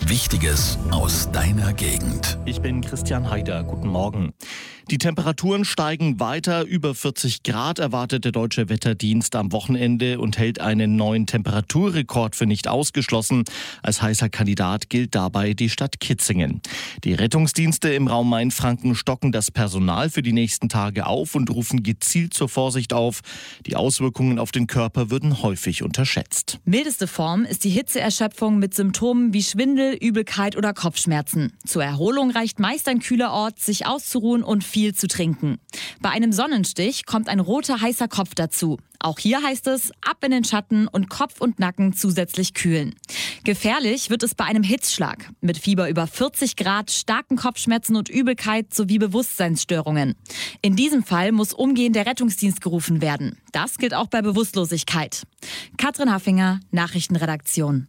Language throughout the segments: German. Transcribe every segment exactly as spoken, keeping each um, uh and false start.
Wichtiges aus deiner Gegend. Ich bin Christian Haider. Guten Morgen. Die Temperaturen steigen weiter. Über vierzig Grad erwartet der Deutsche Wetterdienst am Wochenende und hält einen neuen Temperaturrekord für nicht ausgeschlossen. Als heißer Kandidat gilt dabei die Stadt Kitzingen. Die Rettungsdienste im Raum Mainfranken stocken das Personal für die nächsten Tage auf und rufen gezielt zur Vorsicht auf. Die Auswirkungen auf den Körper würden häufig unterschätzt. Mildeste Form ist die Hitzeerschöpfung mit Symptomen wie Schwindel, Übelkeit oder Kopfschmerzen. Zur Erholung reicht meist ein kühler Ort, sich auszuruhen und viel zu trinken. Bei einem Sonnenstich kommt ein roter, heißer Kopf dazu. Auch hier heißt es, ab in den Schatten und Kopf und Nacken zusätzlich kühlen. Gefährlich wird es bei einem Hitzschlag. Mit Fieber über vierzig Grad, starken Kopfschmerzen und Übelkeit sowie Bewusstseinsstörungen. In diesem Fall muss umgehend der Rettungsdienst gerufen werden. Das gilt auch bei Bewusstlosigkeit. Katrin Haffinger, Nachrichtenredaktion.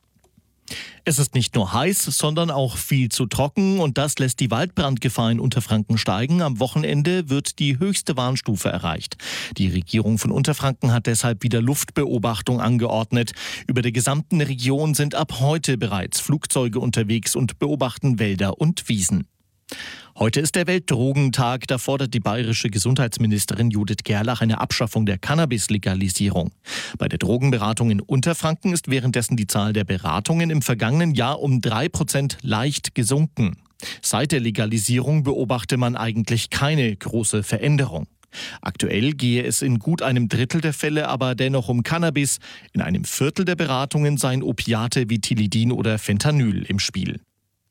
Es ist nicht nur heiß, sondern auch viel zu trocken und das lässt die Waldbrandgefahr in Unterfranken steigen. Am Wochenende wird die höchste Warnstufe erreicht. Die Regierung von Unterfranken hat deshalb wieder Luftbeobachtung angeordnet. Über der gesamten Region sind ab heute bereits Flugzeuge unterwegs und beobachten Wälder und Wiesen. Heute ist der Weltdrogentag, da fordert die bayerische Gesundheitsministerin Judith Gerlach eine Abschaffung der Cannabis-Legalisierung. Bei der Drogenberatung in Unterfranken ist währenddessen die Zahl der Beratungen im vergangenen Jahr um drei Prozent leicht gesunken. Seit der Legalisierung beobachte man eigentlich keine große Veränderung. Aktuell gehe es in gut einem Drittel der Fälle aber dennoch um Cannabis. In einem Viertel der Beratungen seien Opiate wie Tilidin oder Fentanyl im Spiel.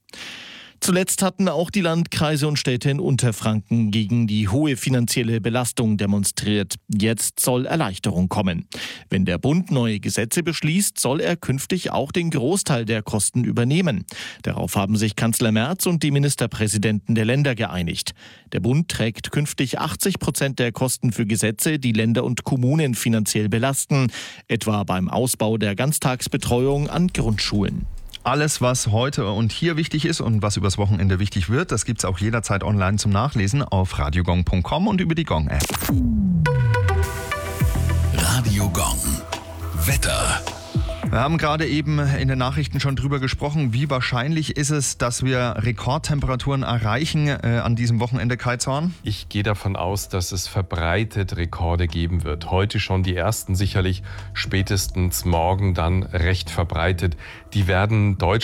Zuletzt hatten auch die Landkreise und Städte in Unterfranken gegen die hohe finanzielle Belastung demonstriert. Jetzt soll Erleichterung kommen. Wenn der Bund neue Gesetze beschließt, soll er künftig auch den Großteil der Kosten übernehmen. Darauf haben sich Kanzler Merz und die Ministerpräsidenten der Länder geeinigt. Der Bund trägt künftig achtzig Prozent der Kosten für Gesetze, die Länder und Kommunen finanziell belasten, etwa beim Ausbau der Ganztagsbetreuung an Grundschulen. Alles, was heute und hier wichtig ist und was übers Wochenende wichtig wird, das gibt's auch jederzeit online zum Nachlesen auf radiogong punkt com und über die Gong-App. Radio Gong. Wetter. Wir haben gerade eben in den Nachrichten schon drüber gesprochen, wie wahrscheinlich ist es, dass wir Rekordtemperaturen erreichen äh, an diesem Wochenende, Kai Zorn? Ich gehe davon aus, dass es verbreitet Rekorde geben wird. Heute schon die ersten sicherlich, spätestens morgen dann recht verbreitet. Die werden Deutschland